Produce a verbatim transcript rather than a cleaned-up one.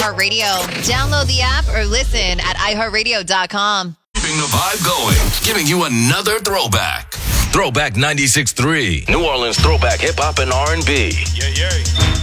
Radio. Download the app or listen at i heart radio dot com. Keeping the vibe going, giving you another throwback. Throwback ninety-six point three. New Orleans throwback hip hop and R and B. Yeah, yeah.